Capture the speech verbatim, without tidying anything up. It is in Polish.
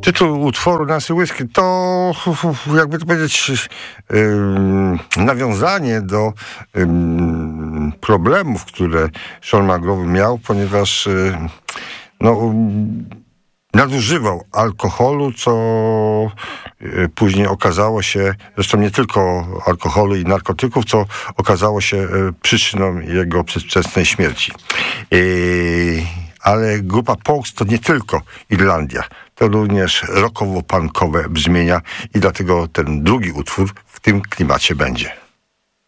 Tytuł utworu Nancy Whiskey to, jakby to powiedzieć, yy, nawiązanie do yy, problemów, które Sean McLoughlin miał, ponieważ yy, no, nadużywał alkoholu, co yy, później okazało się, zresztą nie tylko alkoholu i narkotyków, co okazało się yy, przyczyną jego przedwczesnej śmierci. Yy, ale grupa Pogues to nie tylko Irlandia. To również rockowo-punkowe brzmienia i dlatego ten drugi utwór w tym klimacie będzie.